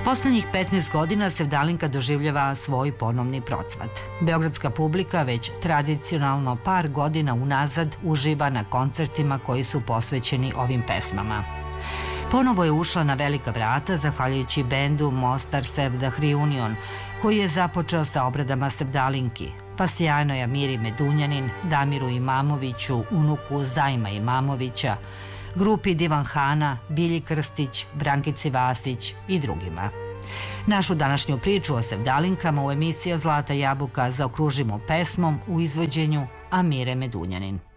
Poslednjih 15 godina Sevdalinka doživljava svoj ponovni procvat. Beogradska publika već tradicionalno par godina unazad uživa na koncertima koji su posvećeni ovim pesmama. Ponovo je ušla na velika vrata zahvaljujući bendu Mostar Sevdah Reunion, koji je započeo sa obradama Sevdalinki, pa sjajnoj Amiri Medunjanin, Damiru Imamoviću, unuku Zajma Imamovića, grupi Divan Hana, Bilji Krstić, Brankici Vasić i drugima. Našu današnju priču o Sevdalinkama u emisiji Zlata jabuka zaokružimo pesmom u izvođenju Amire Medunjanin.